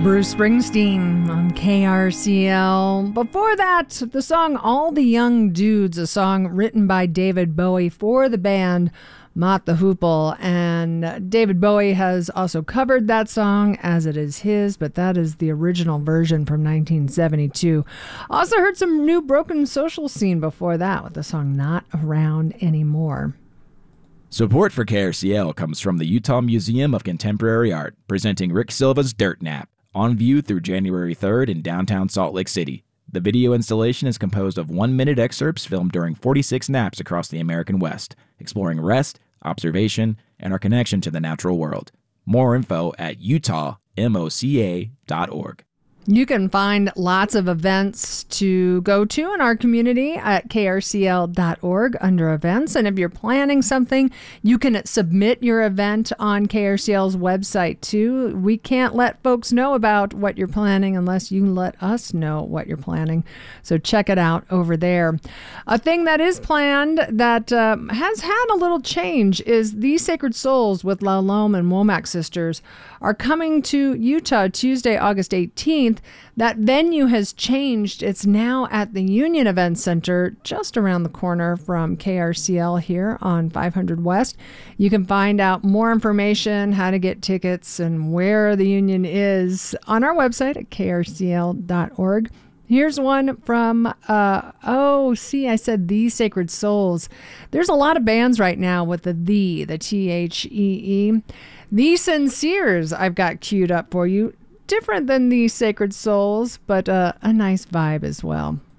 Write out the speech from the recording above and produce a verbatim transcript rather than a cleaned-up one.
Bruce Springsteen on K R C L. Before that, the song All the Young Dudes, a song written by David Bowie for the band Mott the Hoople. And David Bowie has also covered that song as it is his, but that is the original version from nineteen seventy-two. Also heard some new Broken Social Scene before that with the song Not Around Anymore. Support for K R C L comes from the Utah Museum of Contemporary Art, presenting Rick Silva's Dirt Nap, on view through January third in downtown Salt Lake City. The video installation is composed of one-minute excerpts filmed during forty-six naps across the American West, exploring rest, observation, and our connection to the natural world. More info at utah moca dot org. You can find lots of events to go to in our community at k r c l dot org under events. And if you're planning something, you can submit your event on K R C L's website too. We can't let folks know about what you're planning unless you let us know what you're planning. So check it out over there. A thing that is planned that um, has had a little change is These Sacred Souls with La Lome and Womack Sisters are coming to Utah Tuesday, August eighteenth. That venue has changed. It's now at the Union Event Center, just around the corner from K R C L here on five hundred West. You can find out more information, how to get tickets, and where the Union is on our website at k r c l dot org. Here's one from, uh, oh, see, I said These Sacred Souls. There's a lot of bands right now with the the, the T H E E. The Sinceres I've got queued up for you. Different than These Sacred Souls, but uh, a nice vibe as well.